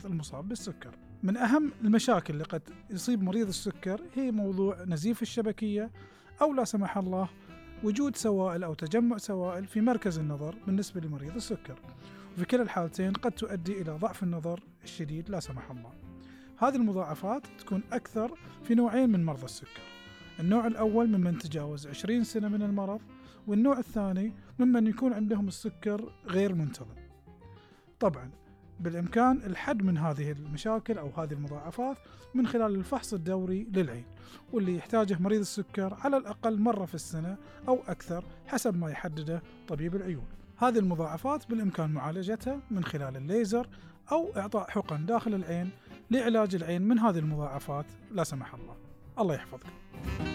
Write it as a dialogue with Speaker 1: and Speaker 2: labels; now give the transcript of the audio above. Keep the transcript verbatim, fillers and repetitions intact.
Speaker 1: المصاب بالسكر. من أهم المشاكل اللي قد يصيب مريض السكر هي موضوع نزيف الشبكية، أو لا سمح الله وجود سوائل أو تجمع سوائل في مركز النظر بالنسبة لمريض السكر، وفي كلا الحالتين قد تؤدي إلى ضعف النظر الشديد لا سمح الله. هذه المضاعفات تكون أكثر في نوعين من مرضى السكر: النوع الأول ممن تجاوز عشرين سنة من المرض، والنوع الثاني ممن يكون عندهم السكر غير منتظم. طبعا بالإمكان الحد من هذه المشاكل أو هذه المضاعفات من خلال الفحص الدوري للعين، واللي يحتاجه مريض السكر على الأقل مرة في السنة أو أكثر حسب ما يحدده طبيب العيون. هذه المضاعفات بالإمكان معالجتها من خلال الليزر أو إعطاء حقن داخل العين لعلاج العين من هذه المضاعفات لا سمح الله. الله يحفظكم.